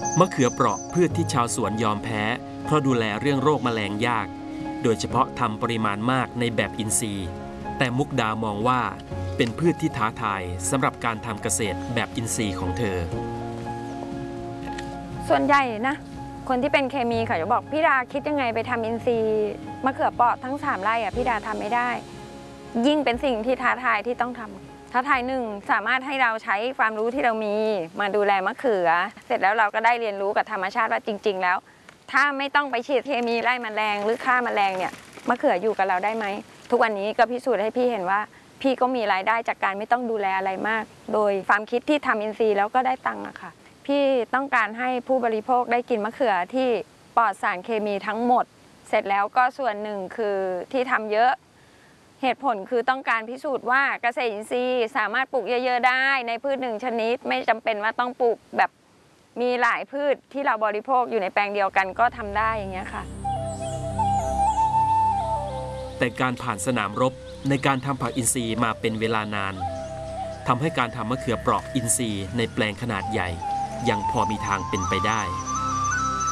มะเขือเปราะพืชที่ชาวสวนยอมแพ้เพราะดูแลเรื่องโรคแมลงยากโดยเฉพาะทำปริมาณมากในแบบอินทรีย์แต่มุกดามองว่าเป็นพืชที่ท้าทายสำหรับการทำเกษตรแบบอินทรีย์ของเธอส่วนใหญ่นะคนที่เป็นเคมีเขาจะบอกพี่ดาคิดยังไงไปทำอินทรีย์มะเขือเปราะทั้ง3 ไร่พี่ดาทำไม่ได้ยิ่งเป็นสิ่งที่ท้าทายที่ต้องทำท้าทาย1สามารถให้เราใช้ความรู้ที่เรามีมาดูแลมะเขือเสร็จแล้วเราก็ได้เรียนรู้กับธรรมชาติว่าจริงๆแล้วถ้าไม่ต้องไปฉีดเคมีไล่แมลงหรือฆ่าแมลงเนี่ยมะเขืออยู่กับเราได้ไหมทุกวันนี้ก็พิสูจน์ให้พี่เห็นว่าพี่ก็มีรายได้จากการไม่ต้องดูแลอะไรมากโดยความคิดที่ทำอินทรีย์แล้วก็ได้ตังค์อะค่ะพี่ต้องการให้ผู้บริโภคได้กินมะเขือที่ปลอดสารเคมีทั้งหมดเสร็จแล้วก็ส่วนหนึ่งคือที่ทำเยอะเหตุผลคือต้องการพิสูจน์ว่าเกษตรอินทรีย์สามารถปลูกเยอะๆได้ในพืช1 ชนิดไม่จำเป็นว่าต้องปลูกแบบมีหลายพืชที่เราบริโภคอยู่ในแปลงเดียวกันก็ทำได้อย่างเงี้ยค่ะแต่การผ่านสนามรบในการทำผักอินทรีย์มาเป็นเวลานานทำให้การทำมะเขือเปราะอินทรีย์ในแปลงขนาดใหญ่ยังพอมีทางเป็นไปได้